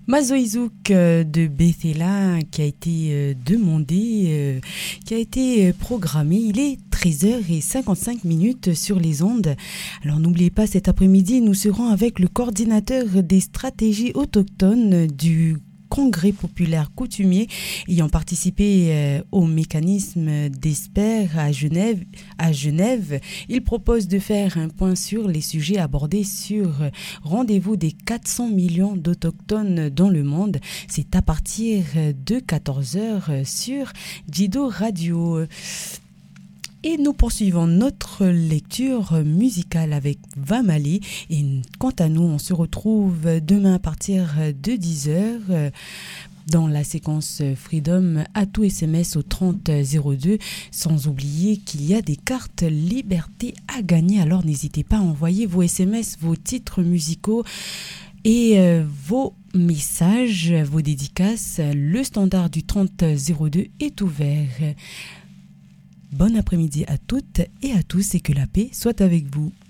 Mazoïzouk de Bethela qui a été demandé, qui a été programmé. Il est 13h55 sur les ondes. Alors n'oubliez pas, cet après-midi, nous serons avec le coordinateur des stratégies autochtones du Congrès populaire coutumier ayant participé au mécanisme d'Esper à Genève. Il propose de faire un point sur les sujets abordés sur Rendez-vous des 400 millions d'autochtones dans le monde. C'est à partir de 14h sur Jido Radio. Et nous poursuivons notre lecture musicale avec Vamali. Et quant à nous, on se retrouve demain à partir de 10h dans la séquence Freedom à tout SMS au 3002. Sans oublier qu'il y a des cartes liberté à gagner. Alors n'hésitez pas à envoyer vos SMS, vos titres musicaux et vos messages, vos dédicaces. Le standard du 3002 est ouvert. Bon après-midi à toutes et à tous et que la paix soit avec vous.